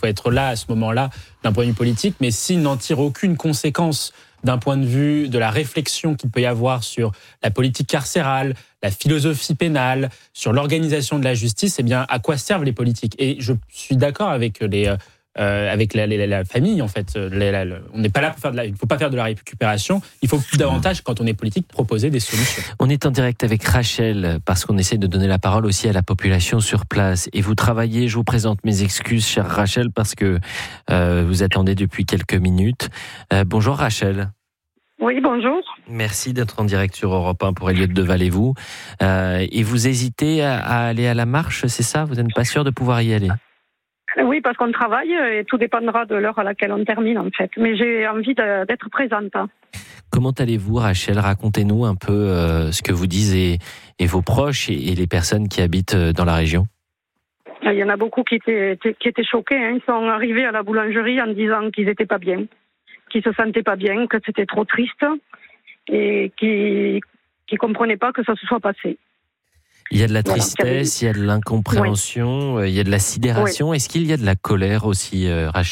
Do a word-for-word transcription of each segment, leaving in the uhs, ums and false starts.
faut être là à ce moment-là d'un point de vue politique, mais s'il n'en tire aucune conséquence d'un point de vue de la réflexion qu'il peut y avoir sur la politique carcérale, la philosophie pénale, sur l'organisation de la justice, eh bien, à quoi servent les politiques ? Et je suis d'accord avec les, euh, avec la, la, la famille, en fait. La, la, la, on n'est pas là pour faire de la, il ne faut pas faire de la récupération. Il faut davantage, quand on est politique, proposer des solutions. On est en direct avec Rachel, parce qu'on essaie de donner la parole aussi à la population sur place. Et vous travaillez, je vous présente mes excuses, chère Rachel, parce que euh, vous attendez depuis quelques minutes. Euh, bonjour Rachel. Oui, bonjour. Merci d'être en direct sur Europe un pour Elliott Deval et vous. Euh, et vous hésitez à, à aller à la marche, c'est ça ? Vous n'êtes pas sûr de pouvoir y aller ? Oui, parce qu'on travaille et tout dépendra de l'heure à laquelle on termine, en fait. Mais j'ai envie de, d'être présente. Comment allez-vous, Rachel ? Racontez-nous un peu euh, ce que vous disent et, et vos proches et, et les personnes qui habitent dans la région. Il y en a beaucoup qui étaient, qui étaient choqués. Hein. Ils sont arrivés à la boulangerie en disant qu'ils n'étaient pas bien, qu'ils se sentaient pas bien, que c'était trop triste et qui qui comprenaient pas que ça se soit passé. Il y a de la tristesse, voilà, il y a de l'incompréhension, oui. Il y a de la sidération. Oui. Est-ce qu'il y a de la colère aussi, euh, Rachel ?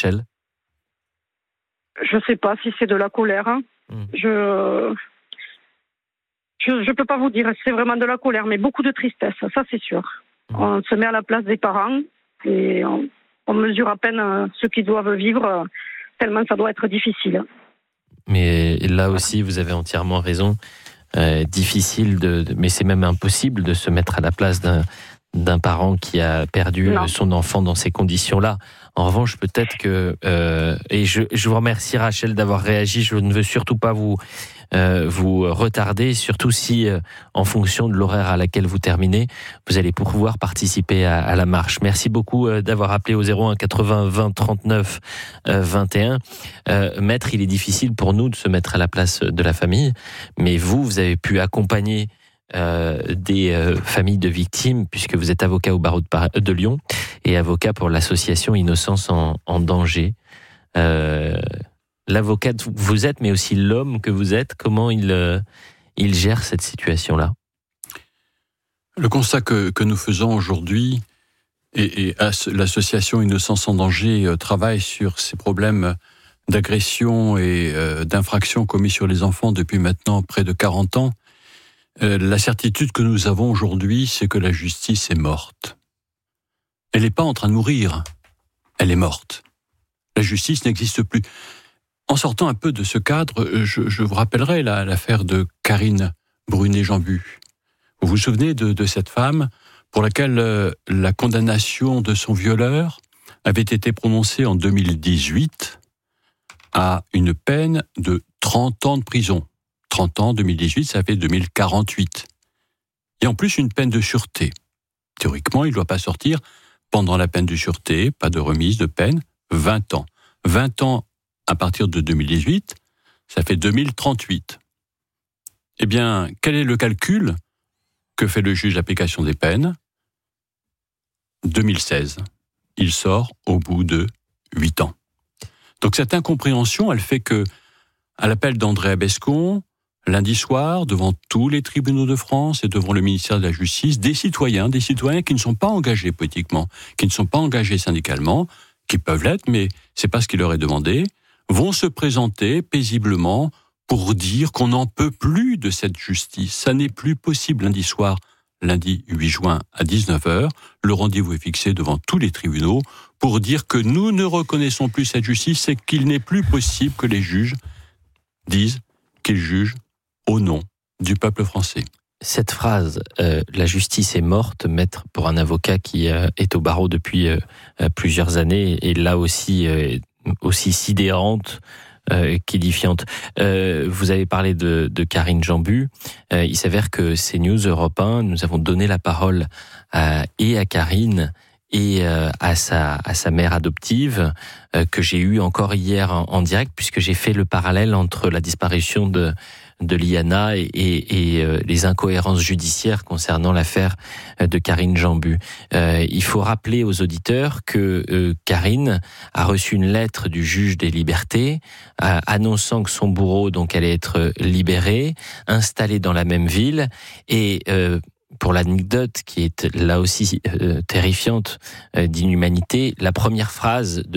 Je sais pas si c'est de la colère. Hein. Mmh. Je je je peux pas vous dire. C'est vraiment de la colère, mais beaucoup de tristesse. Ça, c'est sûr. Mmh. On se met à la place des parents et on, on mesure à peine ce qu'ils doivent vivre. Tellement ça doit être difficile. Mais là aussi, vous avez entièrement raison. Euh, difficile, de, de, mais c'est même impossible de se mettre à la place d'un, d'un parent qui a perdu non. son enfant dans ces conditions-là. En revanche, peut-être que... Euh, et je, je vous remercie, Rachel, d'avoir réagi. Je ne veux surtout pas vous, euh, vous retarder, surtout si, euh, en fonction de l'horaire à laquelle vous terminez, vous allez pouvoir participer à, à la marche. Merci beaucoup euh, d'avoir appelé au zéro un quatre-vingts vingt trente-neuf vingt et un. Euh, maître, il est difficile pour nous de se mettre à la place de la famille, mais vous, vous avez pu accompagner Euh, des euh, familles de victimes, puisque vous êtes avocat au barreau de, Paris, de Lyon et avocat pour l'association Innocence en, en danger. Euh, l'avocat que vous êtes, mais aussi l'homme que vous êtes, comment il, euh, il gère cette situation-là ? Le constat que, que nous faisons aujourd'hui, et, et l'association Innocence en danger euh, travaille sur ces problèmes d'agression et euh, d'infraction commis sur les enfants depuis maintenant près de quarante ans. Euh, la certitude que nous avons aujourd'hui, c'est que la justice est morte. Elle n'est pas en train de mourir, elle est morte. La justice n'existe plus. En sortant un peu de ce cadre, je, je vous rappellerai la, l'affaire de Karine Brunet-Jambu. Vous vous souvenez de, de cette femme pour laquelle euh, la condamnation de son violeur avait été prononcée en deux mille dix-huit à une peine de trente ans de prison. trente ans, deux mille dix-huit, ça fait deux mille quarante-huit. Et en plus, une peine de sûreté. Théoriquement, il ne doit pas sortir pendant la peine de sûreté, pas de remise de peine, vingt ans. vingt ans à partir de deux mille dix-huit, ça fait deux mille trente-huit. Eh bien, quel est le calcul que fait le juge d'application des peines ? deux mille seize. Il sort au bout de huit ans. Donc cette incompréhension, elle fait que, à l'appel d'André Abescon, lundi soir, devant tous les tribunaux de France et devant le ministère de la Justice, des citoyens, des citoyens qui ne sont pas engagés politiquement, qui ne sont pas engagés syndicalement, qui peuvent l'être, mais c'est pas ce qui leur est demandé, vont se présenter paisiblement pour dire qu'on n'en peut plus de cette justice. Ça n'est plus possible lundi soir, lundi huit juin à dix-neuf heures. Le rendez-vous est fixé devant tous les tribunaux pour dire que nous ne reconnaissons plus cette justice et qu'il n'est plus possible que les juges disent qu'ils jugent au nom du peuple français. Cette phrase, euh, la justice est morte, maître, pour un avocat qui euh, est au barreau depuis euh, plusieurs années, et là aussi, euh, aussi sidérante euh, qu'édifiante. Euh, vous avez parlé de, de Karine Jambu. Euh, il s'avère que CNews Europe un, nous avons donné la parole à, et à Karine et euh, à sa à sa mère adoptive euh, que j'ai eue encore hier en, en direct, puisque j'ai fait le parallèle entre la disparition de de Liana et, et, et euh, les incohérences judiciaires concernant l'affaire de Karine Jambu. Euh, il faut rappeler aux auditeurs que euh, Karine a reçu une lettre du juge des libertés euh, annonçant que son bourreau donc allait être libéré, installé dans la même ville, et euh, pour l'anecdote qui est là aussi euh, terrifiante euh, d'inhumanité, la première phrase de